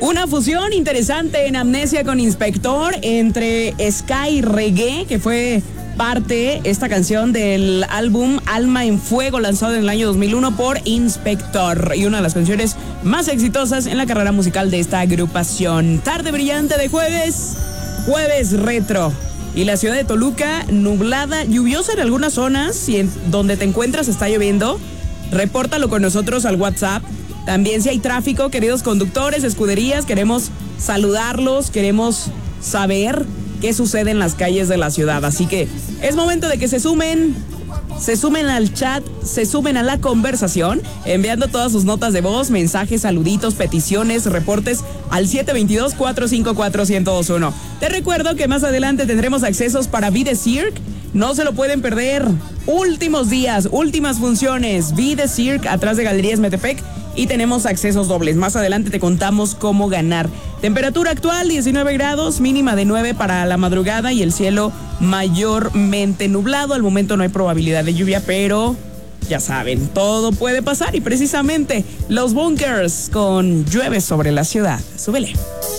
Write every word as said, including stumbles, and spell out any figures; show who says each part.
Speaker 1: Una fusión interesante en Amnesia con Inspector entre ska y reggae, que fue parte esta canción del álbum Alma en Fuego, lanzado en el año dos mil uno por Inspector, y una de las canciones más exitosas en la carrera musical de esta agrupación. Tarde brillante de jueves, jueves retro. Y la ciudad de Toluca, nublada, lluviosa en algunas zonas. Si en donde te encuentras está lloviendo, repórtalo con nosotros al WhatsApp. También si hay tráfico, queridos conductores, escuderías, queremos saludarlos, queremos saber qué sucede en las calles de la ciudad. Así que es momento de que se sumen, se sumen al chat, se sumen a la conversación, enviando todas sus notas de voz, mensajes, saluditos, peticiones, reportes al siete dos dos, cuatro cinco cuatro, uno cero dos uno. Te recuerdo que más adelante tendremos accesos para Be The Cirque. No se lo pueden perder. Últimos días, últimas funciones. Be The Cirque, atrás de Galerías Metepec. Y tenemos accesos dobles. Más adelante te contamos cómo ganar. Temperatura actual, diecinueve grados, mínima de nueve para la madrugada y el cielo mayormente nublado. Al momento no hay probabilidad de lluvia, pero ya saben, todo puede pasar. Y precisamente los Bunkers con Llueve sobre la ciudad. Súbele.